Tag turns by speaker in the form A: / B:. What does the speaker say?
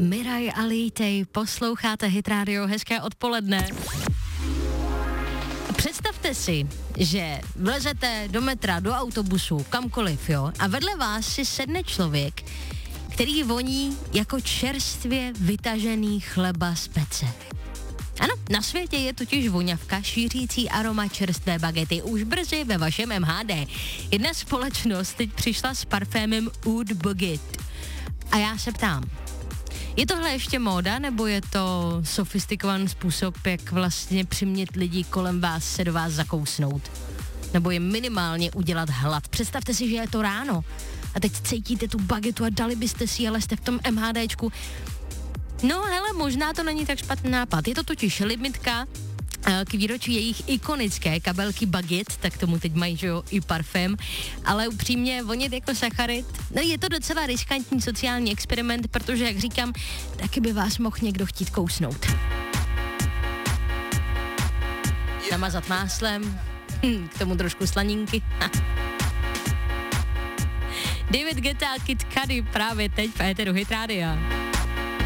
A: Miraj a Lítej, posloucháte Hit Radio, hezké odpoledne. Představte si, že vlezete do metra, do autobusu, kamkoliv, jo, a vedle vás si sedne člověk, který voní jako čerstvě vytažený chleba z pece. Ano, na světě je totiž voňavka šířící aroma čerstvé bagety. Už brzy ve vašem MHD. Jedna společnost teď přišla s parfémem Oud Baguette. A já se ptám, je tohle ještě móda, nebo je to sofistikovaný způsob, jak vlastně přimět lidi kolem vás se do vás zakousnout? Nebo je minimálně udělat hlad? Představte si, že je to ráno a teď cítíte tu bagetu a dali byste si, ale jste v tom MHDčku. No hele, možná to není tak špatný nápad. Je to totiž limitka k výročí jejich ikonické kabelky Baguette, tak tomu teď mají, že jo, i parfém, ale upřímně vonět jako sacharid, no je to docela riskantní sociální experiment, protože, jak říkám, taky by vás mohl někdo chtít kousnout. Namazat máslem, k tomu trošku slaninky. David Guetta, Kid Cudi právě teď v éteru Hit Rádia.